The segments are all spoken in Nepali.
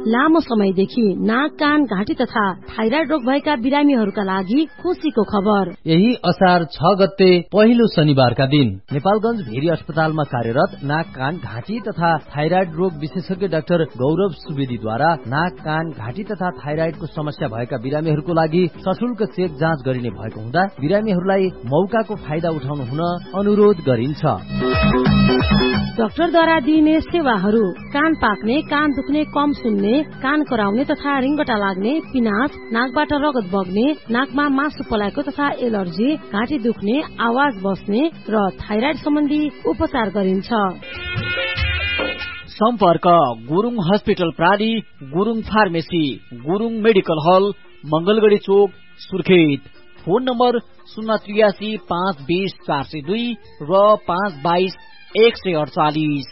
लामो समयदेखि नाक कान घाँटी तथा थाइराइड रोग भएका बिरामीहरूका लागि खुसीको खबर। यही असार 6 गते पहिलो शनिबारका दिन नेपालगञ्ज भेरी अस्पतालमा कार्यरत नाक कान घाँटी तथा थाइराइड रोग विशेषज्ञ डाक्टर गौरव सुवेदीद्वारा नाक कान घाँटी तथा थाइराइडको समस्या भएका बिरामीहरूको लागि सशुल्क चेक जाँच गरिने भएको हुँदा बिरामीहरूलाई मौकाको फाइदा उठाउनु हुन अनुरोध गरिन्छ। डाक्टरद्वारा दिइने सेवाहरू: कान पाक्ने, कान दुख्ने, कम सुन्ने, कान कराउने तथा रिङ्गटा लाग्ने, पिनास, नाकबाट रगत बग्ने, नाकमा मासु पलाएको तथा एलर्जी, घाँटी दुख्ने, आवाज बस्ने र थाइराइड सम्बन्धी उपचार गरिन्छ। सम्पर्क: Gurung hospital प्राली, Gurung pharmacy, Gurung medical हल, मंगलगढी चोक, सुर्खेत। फोन नम्बर 083 520 402 र 522 148।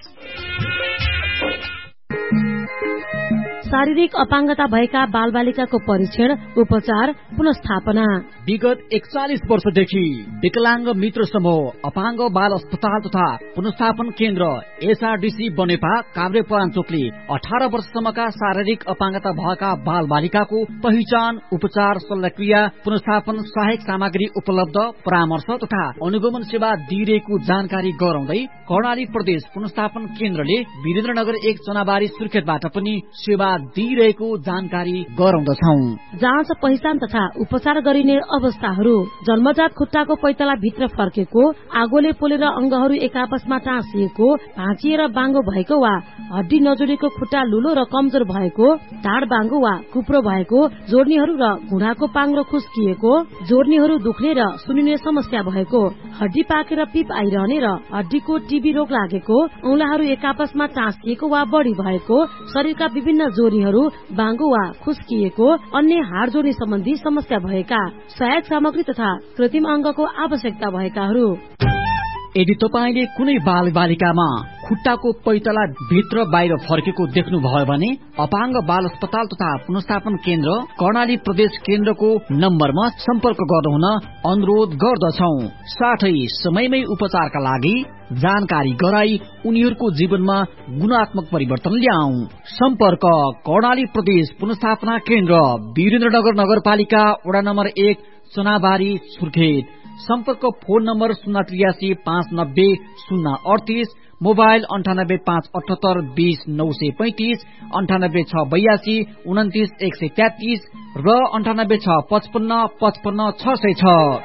शारीरिक अपाङ्गता भएका बालबालिकाको परीक्षण, उपचार, पुनस्थापना। विगत 41 वर्षदेखि विकलाङ्ग मित्र समूह अपाङ्ग बाल अस्पताल तथा पुनस्थापन केन्द्र एसआरडीसी बनेपा काभ्रेपलाञ्चोकले 18 वर्षसम्मका शारीरिक अपाङ्गता भएका बाल बालिकाको पहिचान, उपचार, शल्यक्रिया, पुनस्थापन सहायक सामग्री उपलब्ध, परामर्श तथा अनुगमन सेवा दिइरहेको जानकारी गराउँदै कर्णाली प्रदेश पुनस्थापन केन्द्रले वीरेन्द्रनगर 1 चनाबारी सुर्खेतबाट पनि सेवा दिइरहेको जानकारी गराउँदछौं। जाँच, पहिचान तथा उपचार गरिने अवस्थाहरू: जन्मजात खुट्टाको पैतला भित्र फर्केको, आगोले पोलेर अंगहरू एक आपसमा टाँसिएको, भाँचिएर बाङ्गो भएको वा हड्डी नजोडेको खुट्टा लुलो र कमजोर भएको, ढाड बाङ्गो वा कुप्रो भएको, जोर्नीहरू र घुँडाको पाङ्रो खुस्किएको, जोर्नीहरू दुख्ने र सुनिने समस्या भएको, हड्डी पाकेर पिप आइरहने र हड्डीको टिबी रोग लागेको, औंलाहरू एक आपसमा टाँसिएको वा बढी भएको, शरीरका विभिन्न जोर्नीहरू बाङ्गो वा खुस्किएको, अन्य हाड जोड्ने सम्बन्धी समस्या भएका, सहायक सामग्री तथा कृत्रिम अंगको आवश्यकता भएकाहरू। यदि तपाईले कुनै बाल बालिकामा खुट्टाको पैतला भित्र बाहिर फर्केको देख्नुभयो भने अपाङ्ग बाल अस्पताल तथा पुनस्थापन केन्द्र कर्णाली प्रदेश केन्द्रको नम्बरमा सम्पर्क गर्नुहुन अनुरोध गर्दछौं। साथै समयमै उपचारका लागि जानकारी गराई उनीहरूको जीवनमा गुणात्मक परिवर्तन ल्याऊ। सम्पर्क: कर्णाली प्रदेश पुनस्थापना केन्द्र, वीरेन्द्रनगर नगरपालिका, वडा नम्बर 1 चनाबारी, सुर्खेत। सम्पर्क फोन नम्बर 083 590 038, मोबाइल 98 578 20 935, 98 682 29 133 र 98 655 55 606।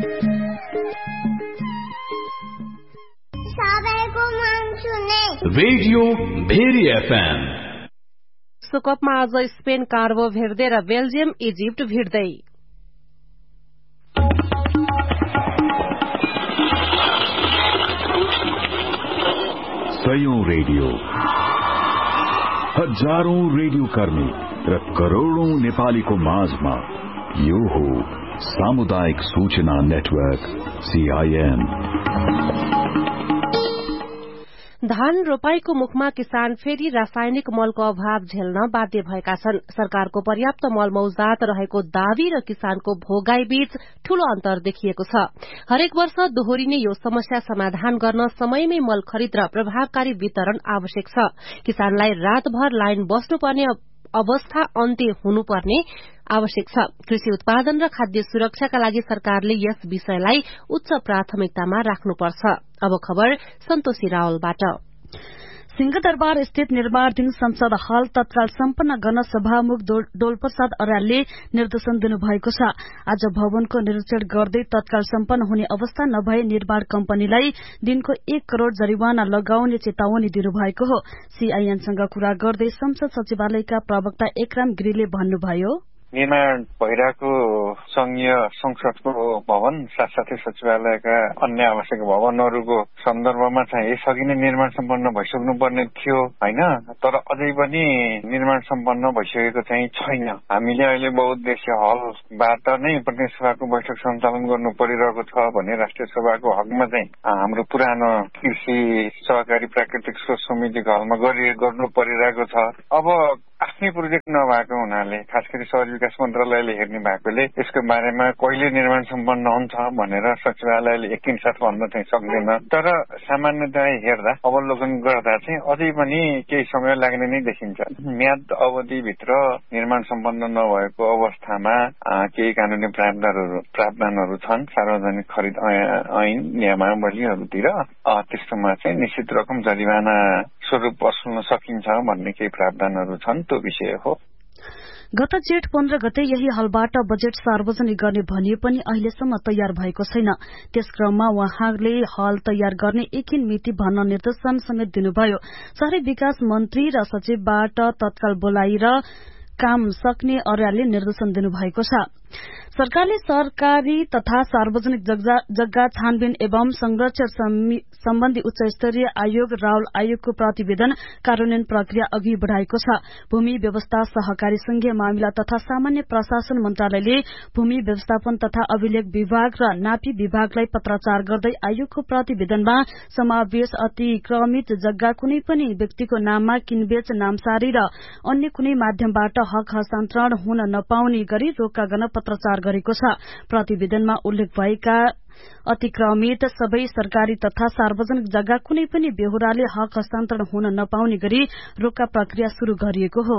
Radio very FM. विश्वकपमा आज स्पेन कार्बो भेर्दे र बेल्जियम इजिप्ट भिड्दै। सयौं रेडियो, हजारौं रेडियो कर्मी र करोड़ौं नेपालीको माझमा यो हो सामुदायिक सूचना नेटवर्क CIN। धान रोपाईको मुखमा किसान फेरि रासायनिक मलको अभाव झेल्न बाध्य भएका छन्। सरकारको पर्याप्त मल मौजात रहेको दावी र किसानको भोगाई बीच ठूलो अन्तर देखिएको छ। हरेक वर्ष दोहोरिने यो समस्या समाधान गर्न समयमै मल खरिद र प्रभावकारी वितरण आवश्यक छ। किसानलाई रातभर लाइन बस्नुपर्ने अवस्था अन्त्य हुनुपर्ने आवश्यक छ। कृषि उत्पादन र खाद्य सुरक्षाका लागि सरकारले यस विषयलाई उच्च प्राथमिकतामा राख्नुपर्छ। अब खबर सन्तोषी रावलबाट। सिंहदरबार स्थित निर्माणाधीन संसद हल तत्काल सम्पन्न गर्न सभामुख डोलप्रसाद अर्यालले निर्देशन दिनुभएको छ। आज भवनको निरीक्षण गर्दै तत्काल सम्पन्न हुने अवस्था नभए निर्माण कम्पनीलाई दिनको 1 करोड़ जरिवाना लगाउने चेतावनी दिनुभएको हो। CINसँग कुरा गर्दै संसद सचिवालयका प्रवक्ता एकराम गिरीले भन्नुभयो, निर्माण भइरहेको संघीय संसदको भवन साथसाथै सचिवालयका अन्य आवश्यक भवनहरूको सन्दर्भमा चाहिँ यसअघि नै निर्माण सम्पन्न भइसक्नु पर्ने थियो हैन, तर अझै पनि निर्माण सम्पन्न भइसकेको चाहिँ छैन। हामीले अहिले बहुउद्देश्य हलबाट नै प्रतिनिधि सभाको बैठक सञ्चालन गर्नु परिरहेको छ भने राष्ट्रिय सभाको हकमा चाहिँ हाम्रो पुरानो कृषि सहकारी प्राकृतिक स्रोत समितिको हलमा गर्नु परिरहेको छ। अब आफ्नै प्रोजेक्ट नभएको हुनाले खास गरी शहरी विकास मन्त्रालयले हेर्ने भएकोले यसको बारेमा कहिले निर्माण सम्पन्न हुन्छ भनेर सचिवालयले एकैसाथ भन्न चाहिँ सक्दैन। तर सामान्यतया हेर्दा अवलोकन गर्दा चाहिँ अझै पनि केही समय लाग्ने नै देखिन्छ। म्याद अवधिभित्र निर्माण सम्पन्न नभएको अवस्थामा केही कानुनी प्रावधानहरू छन् सार्वजनिक खरिद ऐन नियमावलीहरूतिर, त्यस्तोमा चाहिँ निश्चित रकम जरिवाना स्वरूप वसुल्न सकिन्छ भन्ने केही प्रावधानहरू छन्। त्यो विषय हो। गत जेठ 15 गते यही हलबाट बजेट सार्वजनिक गर्ने भनिए पनि अहिलेसम्म तयार भएको छैन। त्यस क्रममा उहाँले हल तयार गर्ने एकिन मिति भन्न निर्देशन समेत दिनुभयो। शहरी विकास मन्त्री र सचिवबाट तत्काल बोलाएर काम सक्ने अर्यालले निर्देशन दिनुभएको छ। सरकारले सरकारी तथा सार्वजनिक जग्गा छानबिन एवं संरक्षण सम्बन्धी उच्च स्तरीय आयोग राहुल आयोगको प्रतिवेदन कार्यान्वयन प्रक्रिया अघि बढ़ाएको छ। भूमि व्यवस्था सहकारी संघीय मामिला तथा सामान्य प्रशासन मन्त्रालयले भूमि व्यवस्थापन तथा अभिलेख विभाग र नापी विभागलाई पत्राचार गर्दै आयोगको प्रतिवेदनमा समावेश अतिक्रमित जग्गा कुनै पनि व्यक्तिको नाममा किनबेच नामसारी र अन्य कुनै माध्यमबाट हक हस्तान्तरण हुन नपाउने गरी रोका गर्न पत्राचार गरेको छ। प्रतिवेदनमा उल्लेख भएका अतिक्रमित सबै सरकारी तथा सार्वजनिक जग्गा कुनै पनि बेहोराले हक हस्तान्तरण हुन नपाउने गरी रोका प्रक्रिया शुरू गरिएको हो।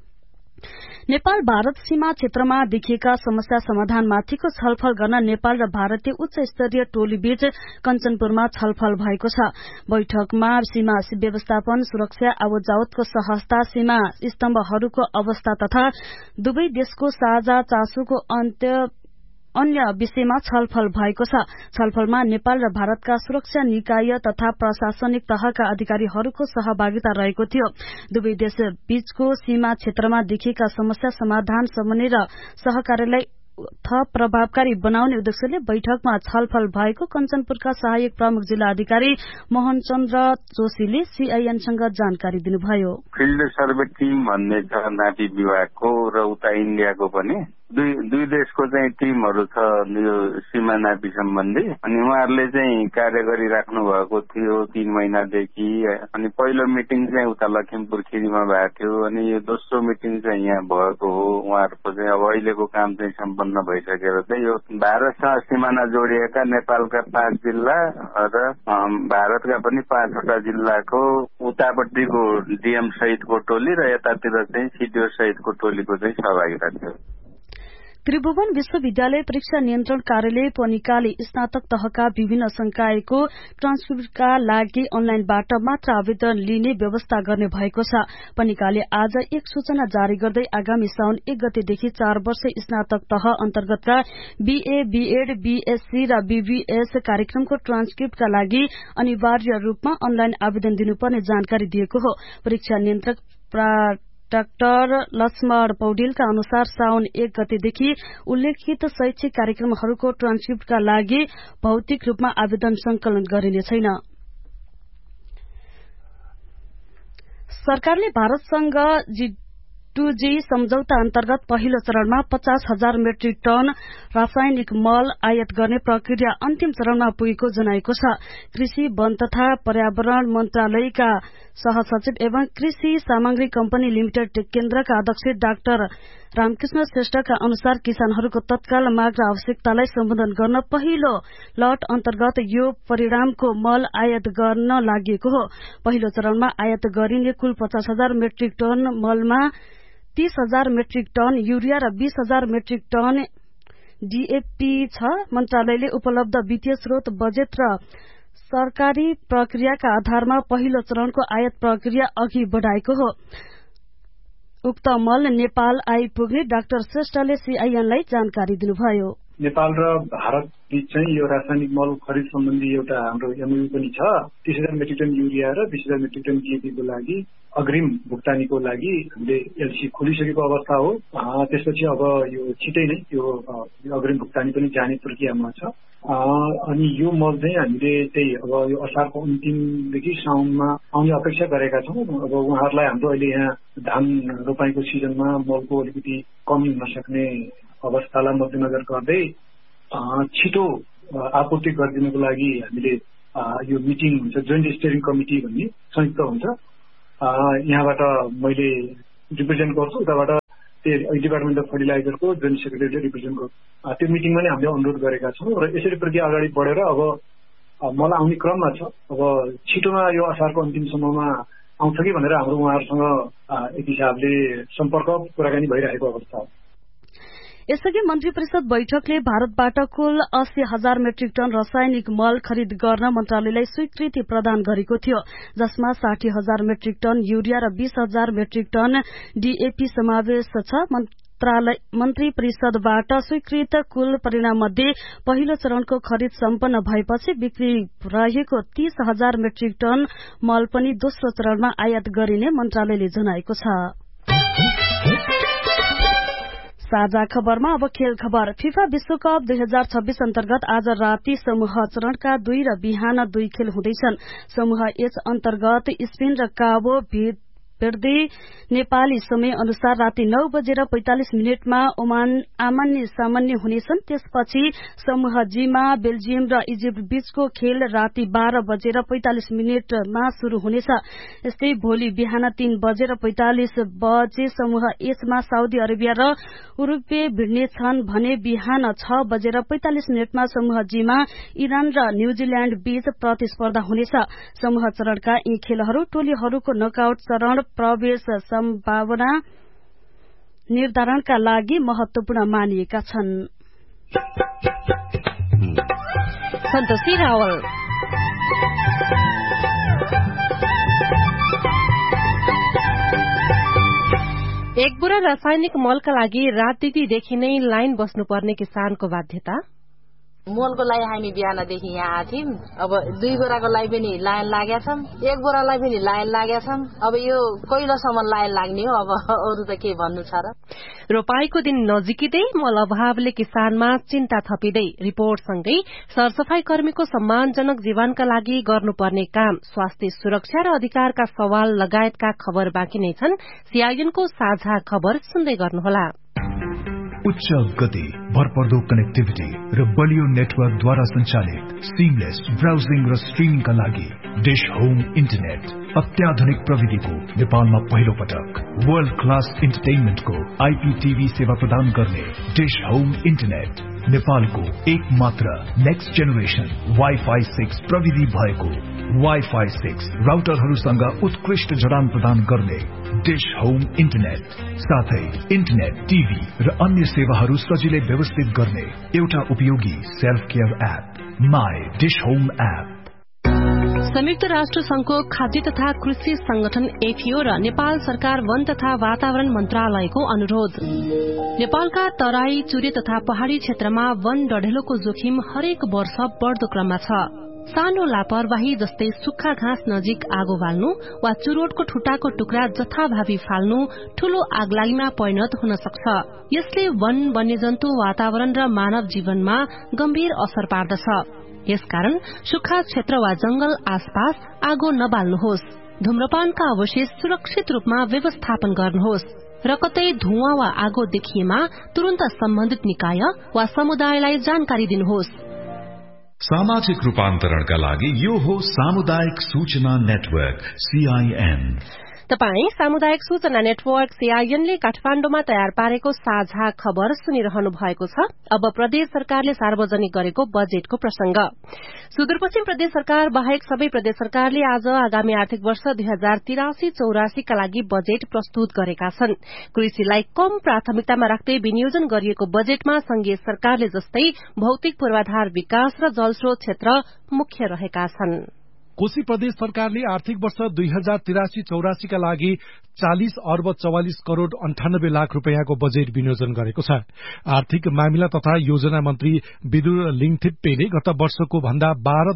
नेपाल भारत सीमा क्षेत्रमा देखिएका समस्या समाधानमाथिको छलफल गर्न नेपाल र भारतीय उच्च स्तरीय टोली बीच कञ्चनपुरमा छलफल भएको छ। बैठकमा सीमा व्यवस्थापन, सुरक्षा, आवतजावतको सहजता, सीमा स्तम्भहरूको अवस्था तथा दुवै देशको साझा चासोको अन्य विषयमा छलफल भएको छ। छलफलमा नेपाल र भारतका सुरक्षा निकाय तथा प्रशासनिक तहका अधिकारीहरूको सहभागिता रहेको थियो। दुवै देश बीचको सीमा क्षेत्रमा देखिएका समस्या समाधान समन्वय र सहकार्यलाई थप प्रभावकारी बनाउने उद्देश्यले बैठकमा छलफल भएको कञ्चनपुरका सहायक प्रमुख जिल्ला अधिकारी मोहन चन्द्र जोशीले सीआईएनसँग जानकारी दिनुभयो। फिल्ड सर्वे टिम भन्ने छ नापी विभागको र उता इन्डियाको पनि दुई देशको चाहिँ टिमहरू छ यो सीमा नापी सम्बन्धी। अनि उहाँहरूले चाहिँ कार्य गरिराख्नु भएको थियो 3 महिनादेखि। अनि पहिलो मिटिङ चाहिँ उता लखिमपुर खिरीमा भएको थियो। अनि यो दोस्रो मिटिङ चाहिँ यहाँ भएको हो। उहाँहरूको चाहिँ अब अहिलेको काम चाहिँ सम्पन्न भइसकेर चाहिँ यो भारतसँग सिमाना जोडिएका नेपालका 5 जिल्ला र भारतका पनि 5वटा जिल्लाको उतापट्टिको डीएम सहितको टोली र यतातिर चाहिँ सीडीओ सहितको टोलीको चाहिँ सहभागिता थियो। त्रिभुवन विश्वविद्यालय परीक्षा नियन्त्रण कार्यालय पनिकाले स्नातक तहका विभिन्न संकायको ट्रान्सक्रिप्टका लागि अनलाइनबाट मात्र आवेदन लिने व्यवस्था गर्ने भएको छ। पनिकाले आज एक सूचना जारी गर्दै आगामी साउन 1 गतेदेखि 4 वर्ष स्नातक तह अन्तर्गतका बीए, बीएड, बीएससी र बीबीएस कार्यक्रमको ट्रान्सक्रिप्टका लागि अनिवार्य रूपमा अनलाइन आवेदन दिनुपर्ने जानकारी दिएको हो। परीक्षा नियन्त्रक डाक्टर लक्ष्मण पौडेलका अनुसार साउन 1 गतेदेखि उल्लेखित शैक्षिक कार्यक्रमहरूको ट्रान्सक्रिप्टका लागि भौतिक रूपमा आवेदन संकलन गरिने छैन। सरकारले भारतसँग G2G सम्झौता अन्तर्गत पहिलो चरणमा 50,000 मेट्रिक टन रासायनिक मल आयात गर्ने प्रक्रिया अन्तिम चरणमा पुगेको जनाएको छ। कृषि, वन तथा पर्यावरण मन्त्रालयका सहसचिव एवं कृषि सामग्री कम्पनी लिमिटेड केन्द्रका अध्यक्ष डाक्टर रामकृष्ण श्रेष्ठका अनुसार किसानहरूको तत्काल माग र आवश्यकतालाई सम्बोधन गर्न पहिलो लट अन्तर्गत यो परिणामको मल आयात गर्न लागि हो। पहिलो चरणमा आयात गरिने कुल 50,000 मेट्रिक टन मलमा 30,000 मेट्रिक टन यूरिया र 20,000 मेट्रिक टन डीएपी छ। मन्त्रालयले उपलब्ध वित्तीय स्रोत, बजेट र सरकारी प्रक्रियाका आधारमा पहिलो चरणको आयात प्रक्रिया अघि बढ़ाएको हो। उक्त मल नेपाल आइपुग्ने डाक्टर श्रेष्ठले सीआईएनलाई जानकारी दिनुभयो। नेपाल र भारत बीच चाहिँ यो रासायनिक मल खरिद सम्बन्धी एउटा हाम्रो एमओयू पनि छ। 30,000 मेट्रिक टन यूरिया र 20,000 मेट्रिक टन डीएपीको लागि अग्रिम भुक्तानीको लागि हामीले एलसी खोलिसकेको अवस्था हो। त्यसपछि अब यो छिटै नै यो अग्रिम भुक्तानी पनि जाने प्रक्रियामा छ। अनि यो मल चाहिँ हामीले चाहिँ अब यो असारको अन्तिमदेखि साउनमा आउने अपेक्षा गरेका छौँ। अब उहाँहरूलाई हाम्रो अहिले यहाँ धान रोपाईको सिजनमा मलको अलिकति कमी हुन सक्ने अवस्थालाई मध्यनजर गर्दै छिटो आपूर्ति गरिदिनुको लागि हामीले यो मिटिङ हुन्छ, जोइन्ट स्टियरिङ कमिटी भन्ने संयुक्त हुन्छ। यहाँबाट मैले रिप्रेजेन्ट गर्छु, उताबाट त्यो डिपार्टमेन्ट अफ फर्टिलाइजरको जोइन्ट सेक्रेटरीले रिप्रेजेन्ट गर्छु। त्यो मिटिङमा नै हामीले अनुरोध गरेका छौँ र यसरी प्रक्रिया अगाडि बढेर अब मल आउने क्रममा छ। अब छिटोमा यो असारको अन्तिमसम्ममा आउँछ कि भनेर हाम्रो उहाँहरूसँग एक हिसाबले सम्पर्क कुराकानी भइरहेको अवस्था हो। यसअघि मन्त्री परिषद बैठकले भारतबाट कुल 80,000 मेट्रिक टन रासायनिक मल खरिद गर्न मन्त्रालयलाई स्वीकृति प्रदान गरेको थियो, जसमा 60,000 मेट्रिक टन युरिया र 20,000 मेट्रिक टन डीएपी समावेश छ। मन्त्री परिषदबाट स्वीकृत कुल परिणाम मध्ये पहिलो चरणको खरिद सम्पन्न भएपछि बिक्री रहेको 30,000 मेट्रिक टन मल पनि दोस्रो चरणमा आयात गरिने मन्त्रालयले जनाएको छ। साझा खबरमा अब खेल खबर। फिफा विश्वकप 2026 अन्तर्गत आज राति समूह चरणका 2 र बिहान 2 खेल हुँदैछन्। समूह एच अन्तर्गत स्पेन र काबो भेर्दे नेपाली समय अनुसार राति 9:45 ओमान आमान्य सामान्य हुनेछन्। त्यसपछि समूह जीमा बेल्जियम र इजिप्ट बीचको खेल राति 12:45 शुरू हुनेछ। यस्तै भोलि बिहान 3:45 समूह एचमा साउदी अरेबिया र उरुग्वे भिड्नेछन् भने बिहान 6:45 समूह जीमा इरान र न्यूजील्याण्ड बीच प्रतिस्पर्धा हुनेछ। समूह चरणका यी खेलहरू टोलीहरूको नकआउट चरण प्रवेश सम्भावना निर्धारणका लागि महत्वपूर्ण मानिएका छन्। सन्तोषी रावल। एक बोरा रासायनिक मलका लागि रातदेखि नै लाइन बस्नुपर्ने किसानको बाध्यता। मलको लागि हामी बिहानदेखि यहाँ आएको थियौं। अब 2 बोराको लागि पनि लाइन लागेका छौं, 1 बोरालाई पनि लाइन लागेका छौं। अब यो कहिलेसम्म लाइन लाग्ने हो, अब अरु त के भन्नु छ र। रोपाईको दिन नजिकिँदै मल अभावले किसानमा चिन्ता थपिँदै रिपोर्टसँगै सरसफाई कर्मीको सम्मानजनक जीवनका लागि गर्नुपर्ने काम, स्वास्थ्य सुरक्षा र अधिकारका सवाल लगायतका खबर बाँकी नै छन्। सीआईएनको साझा खबर सुन्दै गर्नुहोला। उच्च गति, भरपर्दो कनेक्टिभिटी र बलियो नेटवर्कद्वारा सञ्चालित सिमलेस ब्राउजिङ र स्ट्रिमिङका लागि डिश होम इन्टरनेट अत्याधुनिक प्रविधिको नेपालमा पहिलो पटक वर्ल्ड क्लास इन्टरटेनमेन्टको आईपीटीभी सेवा प्रदान गर्ने डिश होम इन्टरनेट नेपालको एकमात्र नेक्स्ट जेनेरेसन वाइफाई 6 प्रविधि भएको वाइफाई 6 राउटरहरूसँग उत्कृष्ट जडान प्रदान गर्ने डिश होम इन्टरनेट, साथै इन्टरनेट, टीभी र अन्य सेवाहरू सजिलै व्यवस्थित गर्ने एउटा उपयोगी self care app my dish home app. संयुक्त राष्ट्र संघको खाद्य तथा कृषि संगठन एफएओ र नेपाल सरकार वन तथा वातावरण मन्त्रालयको अनुरोध। नेपालका तराई, चुरे तथा पहाड़ी क्षेत्रमा वन डढेलोको जोखिम हरेक वर्ष बढ्दो क्रममा छ। सानो लापरवाही जस्तै सुक्खा घाँस नजिक आगो बाल्नु वा चुरोटको ठुटाको टुक्रा जथाभावी फाल्नु ठूलो आगलागीमा परिणत हुन सक्छ। यसले वन, वन्यजन्तु, वातावरण र मानव जीवनमा गम्भीर असर पार्दछ। यसकारण सुक्खा क्षेत्र वा जंगल आसपास आगो नबाल्नुहोस्। धूम्रपानका अवशेष सुरक्षित रूपमा व्यवस्थापन गर्नुहोस् र कतै धुवाँ वा आगो देखिएमा तुरन्त सम्बन्धित निकाय वा समुदायलाई जानकारी दिनुहोस्। सामाजिक रूपान्तरणका लागि यो हो सामुदायिक सूचना नेटवर्क सीआईएन। तपाई सामुदायिक सूचना नेटवर्क सीआईएनले काठमाडौँमा तयार पारेको साझा खबर सुनिरहनु भएको छ। अब प्रदेश सरकारले सार्वजनिक गरेको बजेटको प्रसंग। सुदूरपश्चिम प्रदेश सरकार बाहेक सबै प्रदेश सरकारले आज आगामी आर्थिक वर्ष 2083-84 का लागि बजेट प्रस्तुत गरेका छन्। कृषिलाई कम प्राथमिकतामा राख्दै विनियोजन गरिएको बजेटमा संघीय सरकारले जस्तै भौतिक पूर्वाधार विकास र जलस्रोत क्षेत्र मुख्य रहेका छन्। कोशी प्रदेश सरकारले आर्थिक वर्ष 2083-84 का लागि 40 अर्ब 44 करोड़ 98 लाख रूपियाँको बजेट विनियोजन गरेको छ। आर्थिक मामिला तथा योजना मन्त्री विदुर लिङथिप्पेले गत वर्षको भन्दा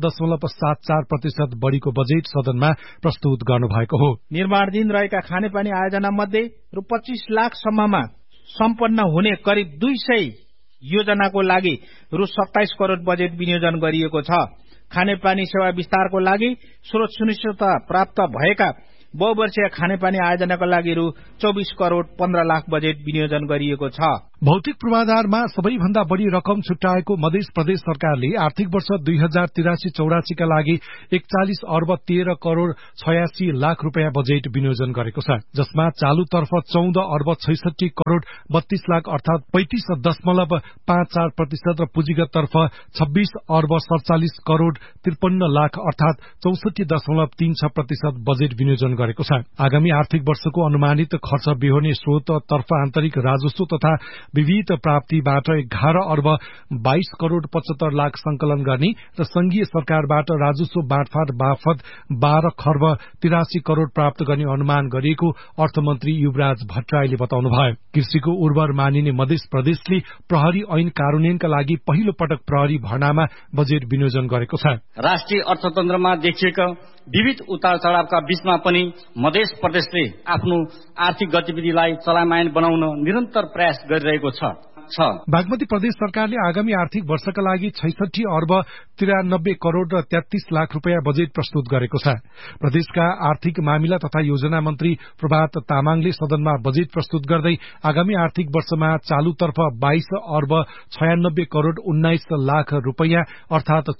12.74% बढ़ीको बजेट सदनमा प्रस्तुत गर्नुभएको हो। निर्माणाधीन रहेका खानेपानी आयोजना मध्ये रु 25 लाख सम्ममा सम्पन्न हुने करिब 200 योजनाको लागि रु 27 करोड़ बजेट विनियोजन गरिएको छ। खानेपानी सेवा विस्तारको लागि स्रोत सुनिश्चितता प्राप्त भएका बहुवर्षीय खानेपानी आयोजनाको लागि रु 24 करोड़ 15 लाख बजेट विनियोजन गरिएको छ। भौतिक पूर्वाधारमा सबैभन्दा बढ़ी रकम छुट्याएको मध्य प्रदेश सरकारले आर्थिक वर्ष 2083-84 का लागि 41 अर्ब 13 करोड़ 86 लाख रूपियाँ बजेट विनियोजन गरेको छ, जसमा चालुतर्फ 14 अर्ब 66 करोड़ 32 लाख अर्थात 35.54% र पुँजीगततर्फ 26 अर्ब 47 करोड़ 53 लाख अर्थात 64.36% बजेट विनियोजन गरेको छ। आगामी आर्थिक वर्षको अनुमानित खर्च बेहोर्ने स्रोततर्फ आन्तरिक राजस्व तथा विविध प्राप्तिबाट 11 अर्ब 22 करोड़ 75 लाख संकलन गर्ने र संघीय सरकारबाट राजस्व बाँडफाँड बापत 12 खर्ब 83 करोड़ प्राप्त गर्ने अनुमान गरिएको अर्थमन्त्री युवराज भट्टराईले बताउनुभयो। कृषिको उर्वर मानिने मध्य प्रदेशले प्रहरी ऐन कार्यान्वयनका लागि पहिलो पटक प्रहरी भर्नामा बजेट विनियोजन गरेको छ। राष्ट्रिय अर्थतन्त्रमा देखिएका विविध उतार चढ़ावका बीचमा पनि मध्य प्रदेशले आफ्नो आर्थिक गतिविधिलाई चलायमान बनाउन निरन्तर प्रयास गरिरहेको छ। बागमती प्रदेश सरकारले आगामी आर्थिक वर्षका लागि 66 अर्ब 93 करोड़ र 33 लाख रूपियाँ बजेट प्रस्तुत गरेको छ। प्रदेशका आर्थिक मामिला तथा योजना मन्त्री प्रभात तामाङले सदनमा बजेट प्रस्तुत गर्दै आगामी आर्थिक वर्षमा चालुतर्फ 22 अर्ब 96 करोड़ 19 लाख रूपियाँ अर्थात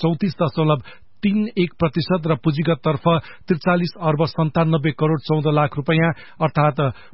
34.31% र पुँजीगततर्फ 43 अर्ब 97 करोड़ 14 लाख रूपियाँ अर्थात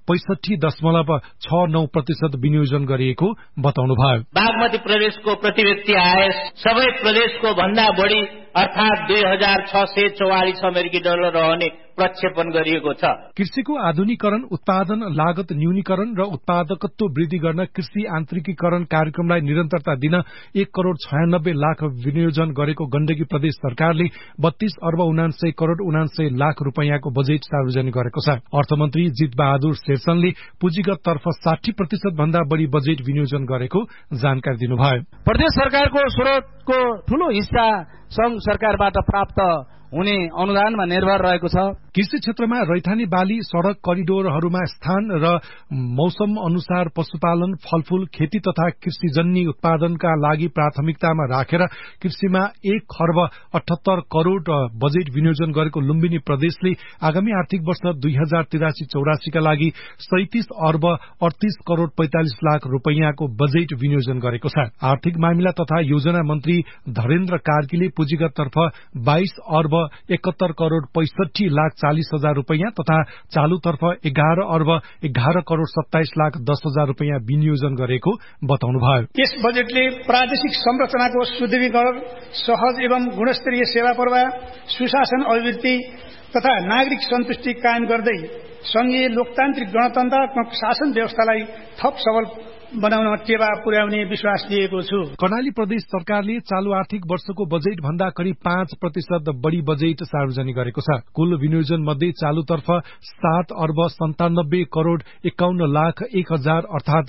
65.69% विनियोजन गरिएको बताउनुभयो। बागमती प्रदेशको प्रति व्यक्ति आय सबै प्रदेशको भन्दा बढ़ी अर्थात 2644 अमेरिकी डलर रहने प्रक्षेपण गरिएको छ। कृषिको आधुनिकीकरण, उत्पादन लागत न्यूनीकरण र उत्पादकत्व वृद्धि गर्न कृषि आन्तरिकीकरण कार्यक्रमलाई निरन्तरता दिन 1 करोड़ 96 लाख विनियोजन गरेको गण्डकी प्रदेश सरकारले 32 अर्ब 79 करोड़ 79 लाख रूपियाँको बजेट सार्वजनिक गरेको छ। अर्थमन्त्री जित बहादुर शेरचनले पुँजीगत तर्फ 60% भन्दा बढ़ी बजेट विनियोजन गरेको जानकारी दिनुभयो। प्रदेश सरकारको स्रोतको ठूलो हिस्सा संघ सरकारबाट प्राप्त हुने अनुदानमा निर्भर रहेको छ। कृषि क्षेत्रमा रैथाने बाली, सड़क करिडोरहरूमा स्थान र मौसम अनुसार पशुपालन, फलफूल, खेती तथा कृषिजन्य उत्पादनका लागि प्राथमिकतामा राखेर कृषिमा 1 खर्ब 78 करोड़ बजेट विनियोजन गरेको लुम्बिनी प्रदेशले आगामी आर्थिक वर्ष 2083-84 का लागि 37 अर्ब 38 करोड़ 45 लाख रूपियाँको बजेट विनियोजन गरेको छ। आर्थिक मामिला तथा योजना मन्त्री धरेन्द्र कार्कीले पुँजीगततर्फ 22 अर्ब 71 करोड़ 65 लाख 40 हजार रूपियाँ तथा चालुतर्फ 11 अर्ब 11 करोड़ 27 लाख 10 हजार रूपियाँ विनियोजन गरेको बताउनुभयो। यस बजेटले प्रादेशिक संरचनाको सुदृढीकरण, सहज एवं गुणस्तरीय सेवा प्रवाह, सुशासन अभिवृद्धि तथा नागरिक सन्तुष्टि कायम गर्दै संघीय लोकतान्त्रिक गणतन्त्रात्मक शासन व्यवस्थालाई थप सबल बनाउन टेवा पुर्याउने विश्वास दिएको छु। कर्णाली प्रदेश सरकारले चालू आर्थिक वर्षको बजेट भन्दा करिब 5% बढ़ी बजेट सार्वजनिक गरेको छ। कुल विनियोजन मध्ये चालुतर्फ 7 अर्ब 97 करोड़ 51 लाख 1 हजार अर्थात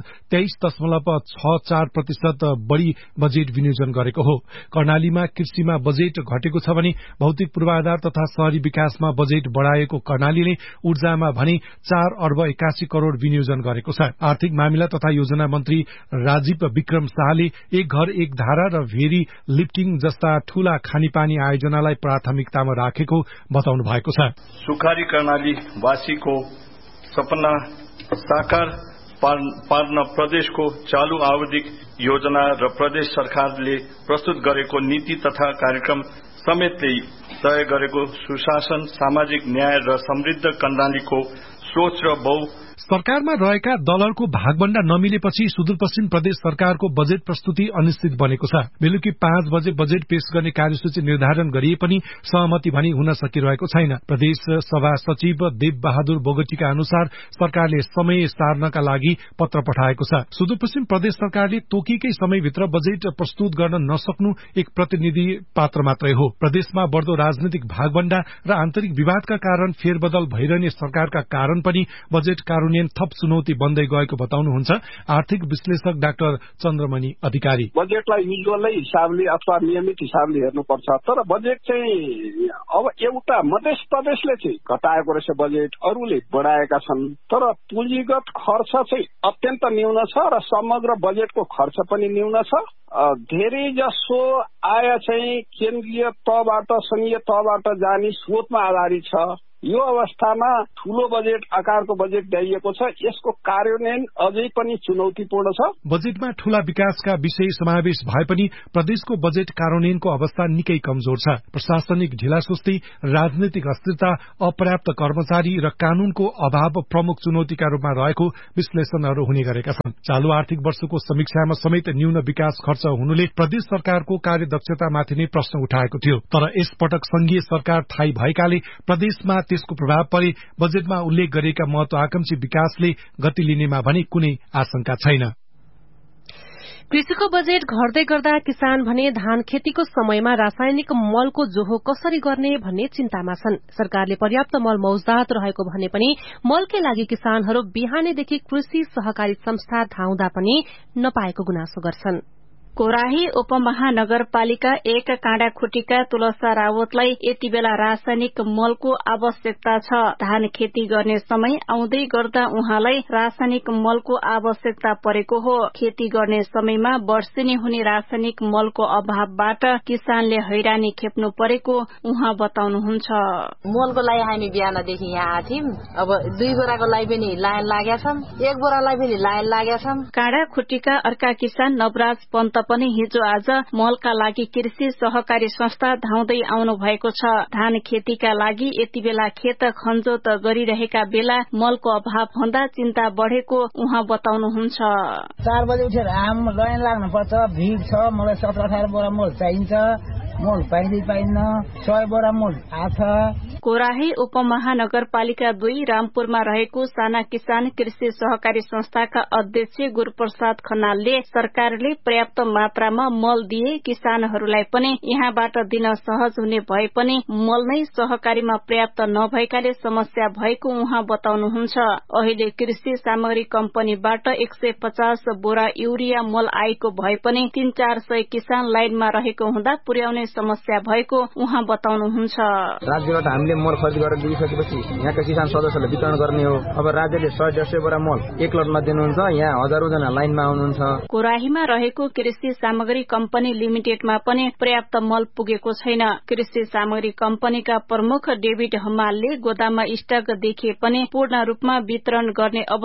23.64% बढ़ी बजेट विनियोजन गरेको हो। कर्णालीमा कृषिमा बजेट घटेको छ भने भौतिक पूर्वाधार तथा शहरी विकासमा बजेट बढ़ाएको कर्णालीले ऊर्जामा भने 4 अर्ब 81 करोड़ विनियोजन गरेको छ। आर्थिक मामिला तथा योजना मन्त्री राजीव विक्रम शाहले एक घर एक धारा र भेरी लिफ्टिङ जस्ता ठूला खानेपानी आयोजनालाई प्राथमिकतामा राखेको बताउनु भएको छ। सुखारी कर्णाली वासीको सपना साकार पार्न प्रदेशको चालू आवधिक योजना र प्रदेश सरकारले प्रस्तुत गरेको नीति तथा कार्यक्रम समेतले तय गरेको सुशासन, सामाजिक न्याय र समृद्ध कर्णालीको सोच र सरकारमा रहेका दलहरूको भागभण्डा नमिलेपछि सुदूरपश्चिम प्रदेश सरकारको बजेट प्रस्तुति अनिश्चित बनेको छ। बेलुकी 5 बजे बजेट पेश गर्ने कार्यसूची निर्धारण गरिए पनि सहमति भनी हुन सकिरहेको छैन। प्रदेश सभा सचिव देव बहादुर बोगटीका अनुसार सरकारले समय सार्नका लागि पत्र पठाएको छ। सुदूरपश्चिम प्रदेश सरकारले तोकिएकै समयभित्र बजेट प्रस्तुत गर्न नसक्नु एक प्रतिनिधि पात्र मात्रै हो। प्रदेशमा बढ़दो राजनीतिक भागभण्डा र आन्तरिक विवादका कारण फेरबदल भइरहने सरकारका कारण पनि बजेट कार्यान्वयन थप चुनौती बन्दै गएको बताउनुहुन्छ आर्थिक विश्लेषक डाक्टर चन्द्रमणि अधिकारी। बजेटलाई युजुअलै हिसाबले अथवा नियमित हिसाबले हेर्नुपर्छ, तर बजेट चाहिँ अब एउटा मध्य प्रदेशले चाहिँ घटाएको रहेछ बजेट, अरूले बढाएका छन्, तर पुँजीगत खर्च चाहिँ अत्यन्त न्यून छ र समग्र बजेटको खर्च पनि न्यून छ। धेरै जसो आय चाहिँ केन्द्रीय तहबाट संघीय तहबाट जाने स्रोतमा आधारित छ। यो अवस्थामा ठूलो बजेट आकारको बजेट ल्याइएको छ, यसको कार्यान्वयन अझै पनि चुनौतीपूर्ण छ। बजेटमा ठूला विकासका विषय समावेश भए पनि प्रदेशको बजेट कार्यान्वयनको अवस्था निकै कमजोर छ। प्रशासनिक ढिलासुस्ती, राजनीतिक अस्थिरता, अपर्याप्त कर्मचारी र कानूनको अभाव प्रमुख चुनौतीका रूपमा रहेको विश्लेषणहरू हुने गरेका छन्। चालू आर्थिक वर्षको समीक्षामा समेत न्यून विकास खर्च हुनुले प्रदेश सरकारको कार्यदक्षतामाथि नै प्रश्न उठाएको थियो। तर यसपटक संघीय सरकार थायी भएकाले प्रदेशमा त्यसको प्रभाव परे बजेटमा उल्लेख गरिएका महत्वाकांक्षी विकासले गति लिनेमा भने कुनै आशंका छैन। कृषिको बजेट घट्दै गर्दा किसान भने धान खेतीको समयमा रासायनिक मलको जोहो कसरी गर्ने भन्ने चिन्तामा छन्। सरकारले पर्याप्त मल मौजदात रहेको भने पनि मलकै लागि किसानहरू बिहानैदेखि कृषि सहकारी संस्था धाउँदा पनि नपाएको गुनासो गर्छन्। कोराही उपमहानगरपालिका 1 काँडाखुटीका तुलसा रावतलाई यति बेला रासायनिक मलको आवश्यकता छ। धान खेती गर्ने समय आउँदै गर्दा उहाँलाई रासायनिक मलको आवश्यकता परेको हो। खेती गर्ने समयमा वर्षेनी हुने रासायनिक मलको अभावबाट किसानले हैरानी खेप्नु परेको उहाँ बताउनुहुन्छ। मलको लागि हामी बिहानदेखि यहाँ आथ्यौं। अब 2 बोराको लागि पनि लाइन लागेका छन्, 1 बोरालाई पनि लाइन लागेका छन्। काँडाखुटीका अर्का किसान नवराज पन्त पनि हिजो आज मलका लागि कृषि सहकारी संस्था धाउँदै आउनु भएको छ। धान खेतीका लागि यति बेला खेत खनजोत गरिरहेका बेला मलको अभाव हुँदा चिन्ता बढेको उहाँ बताउनुहुन्छ। 4 बजे उठेर आम लाइन लाग्नु पर्छ, भिड छ। मलाई 17-18 बोरा मल चाहिन्छ, मल पाइन्न, 100 बोरा मल आछ। कोराही उपमहानगरपालिका 2 रामपुरमा रहेको साना किसान कृषि सहकारी संस्थाका अध्यक्ष गुरूप्रसाद खनालले सरकारले पर्याप्त मात्रामा मल दिए किसानहरूलाई पनि यहाँबाट दिन सहज हुने भए पनि मल नै सहकारीमा पर्याप्त नभएकाले समस्या भएको उहाँ बताउनुहुन्छ। अहिले कृषि सामग्री कम्पनीबाट 150 बोरा युरिया मल आएको भए पनि 300-400 किसान लाइनमा रहेको हुँदा पुर्याउने समस्या भएको उहाँ बताउनुहुन्छ। राज्यबाट हामीले मल खरिद गरेर दिइसकेपछि यहाँका किसान सदस्यहरूले वितरण गर्ने हो। अब राज्यले 100-150 बोरा मल एक लटमा दिनुहुन्छ, यहाँ हजारौं जना लाइनमा आउनुहुन्छ। कोराहीमा रहेको कृषि सामग्री कम्पनी लिमिटेडमा पनि पर्याप्त मल पुगेको छैन। कृषि सामग्री कम्पनीका प्रमुख डेभिड हमालले गोदाममा स्टक देखिए पनि पूर्ण रूपमा वितरण गर्ने